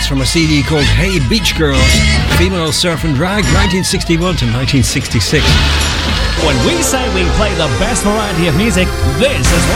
from a CD called Hey Beach Girls, Female Surf and Drag, 1961 to 1966. When we say we play the best variety of music, this is